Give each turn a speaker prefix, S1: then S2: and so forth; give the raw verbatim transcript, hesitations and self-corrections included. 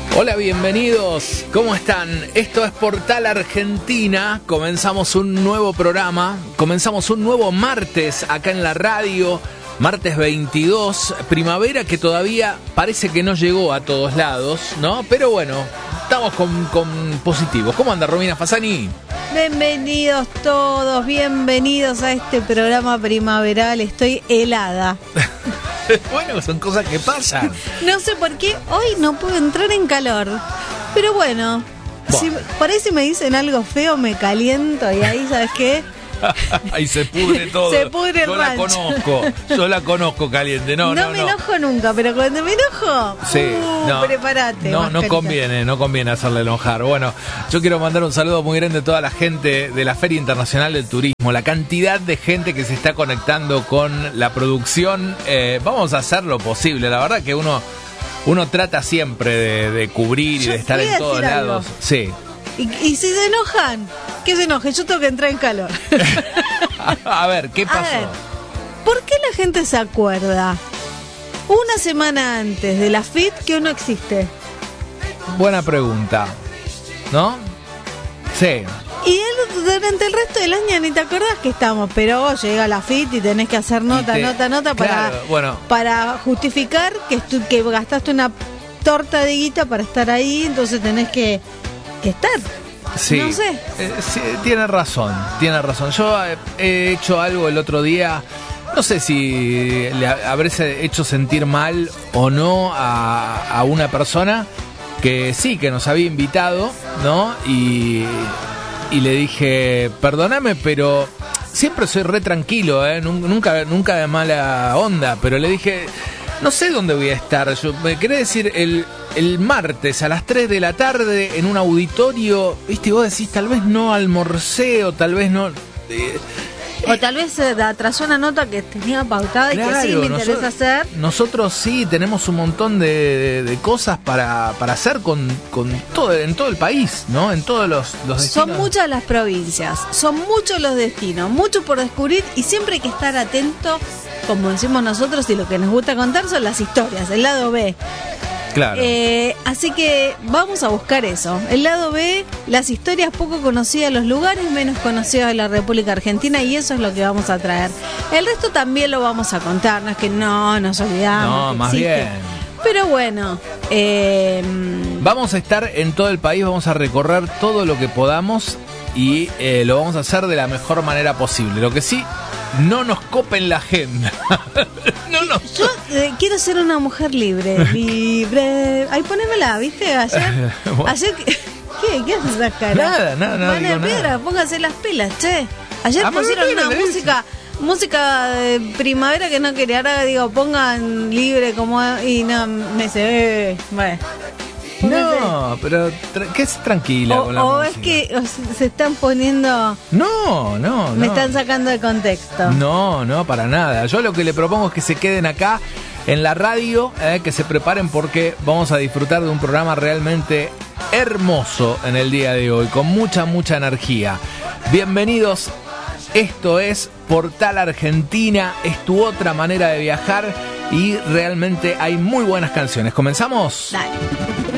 S1: Hola, bienvenidos. ¿Cómo están? Esto es Portal Argentina. Comenzamos un nuevo programa. Comenzamos un nuevo martes acá en la radio. Martes veintidós. Primavera que todavía parece que no llegó a todos lados, ¿no? Pero bueno, estamos con, con positivos. ¿Cómo anda Romina Fasani?
S2: Bienvenidos todos, bienvenidos a este programa primaveral. Estoy helada.
S1: Bueno, son cosas que pasan.
S2: No sé por qué hoy no puedo entrar en calor. Pero bueno,
S1: bueno.
S2: Si, por ahí si me dicen algo feo me caliento y ahí, ¿sabes qué?
S1: Ahí se pudre todo.
S2: Se pudre el
S1: Yo la
S2: rancho.
S1: conozco, yo la conozco caliente. No, no,
S2: no,
S1: no.
S2: me enojo nunca, pero cuando me enojo,
S1: sí,
S2: uh,
S1: no,
S2: prepárate.
S1: No, no
S2: mascarita.
S1: conviene, no conviene hacerle enojar. Bueno, yo quiero mandar un saludo muy grande a toda la gente de la Feria Internacional del Turismo, la cantidad de gente que se está conectando con la producción. Eh, vamos a hacer lo posible, la verdad que uno, uno trata siempre de, de cubrir y
S2: Yo
S1: de estar
S2: voy a
S1: en todos
S2: decir
S1: lados.
S2: algo.
S1: Sí.
S2: Y, y si se enojan, que se enojen, yo tengo que entrar en calor.
S1: A ver, ¿qué pasó?
S2: A ver, ¿por qué la gente se acuerda una semana antes de la F I T que uno existe?
S1: Buena pregunta, ¿no? Sí.
S2: Y el, durante el resto del año ni te acordás que estamos, pero vos llega la F I T y tenés que hacer nota,
S1: te,
S2: nota, nota para,
S1: claro, bueno.
S2: para justificar que, estu, que gastaste una torta de guita para estar ahí, entonces tenés que, que estar.
S1: Sí,
S2: no sé.
S1: Eh, sí, tiene razón, tiene razón. Yo eh, he hecho algo el otro día, no sé si le habré hecho sentir mal o no a, a una persona que sí, que nos había invitado, ¿no? Y, y le dije, perdóname, pero siempre soy re tranquilo, ¿eh? Nunca, nunca de mala onda, pero le dije, no sé dónde voy a estar. Yo me quería decir el, el martes a las tres de la tarde en un auditorio, ¿viste? Y vos decís, tal vez no almorcé o tal vez no. Eh,
S2: O tal vez se atrasó una nota que tenía pautada
S1: claro,
S2: y que sí me
S1: nosotros,
S2: interesa hacer.
S1: Nosotros sí tenemos un montón de, de, de cosas para, para hacer con, con todo, en todo el país, ¿no? En todos los, los destinos.
S2: Son muchas las provincias, son muchos los destinos, mucho por descubrir y siempre hay que estar atento, como decimos nosotros, y lo que nos gusta contar son las historias, el lado B.
S1: Claro.
S2: Eh, así que vamos a buscar eso. El lado B, las historias poco conocidas, los lugares menos conocidos de la República Argentina, y eso es lo que vamos a traer. El resto también lo vamos a contar, no es que no nos olvidamos.
S1: No,
S2: que
S1: más
S2: existe.
S1: bien.
S2: Pero bueno, eh,
S1: vamos a estar en todo el país, vamos a recorrer todo lo que podamos y eh, lo vamos a hacer de la mejor manera posible. Lo que sí, no nos copen la agenda. No nos...
S2: Yo eh, quiero ser una mujer libre, libre. Ay, ponémela, ¿viste? Ayer,
S1: Bueno.
S2: ayer ¿qué? ¿Qué haces esa cara?
S1: Nada, nada, nada,
S2: Mano
S1: digo
S2: de piedra,
S1: nada.
S2: póngase las pilas, che. Ayer
S1: Ah,
S2: pusieron
S1: Mano de
S2: una
S1: Piedra, le
S2: música, música de primavera que no quería. Ahora digo, pongan libre como y no me se. Eh, bueno.
S1: No, pero tra- que es tranquila
S2: O,
S1: con la
S2: o
S1: música.
S2: es que o se están poniendo,
S1: No, no,
S2: me
S1: no.
S2: están sacando de contexto.
S1: No, no, para nada. Yo lo que le propongo es que se queden acá en la radio, eh, que se preparen porque vamos a disfrutar de un programa realmente hermoso en el día de hoy, con mucha, mucha energía. Bienvenidos, esto es Portal Argentina, es tu otra manera de viajar y realmente hay muy buenas canciones. ¿Comenzamos?
S2: Dale.